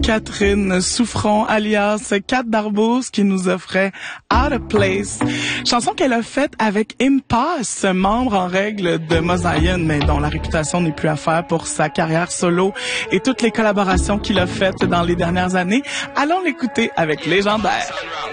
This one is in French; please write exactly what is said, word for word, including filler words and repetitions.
Catherine Souffron, alias Cat Darbouze, qui nous offrait Out of Place. Chanson qu'elle a faite avec Impasse, membre en règle de Mosaïen, mais dont la réputation n'est plus à faire pour sa carrière solo et toutes les collaborations qu'il a faites dans les dernières années. Allons l'écouter avec Légendaire.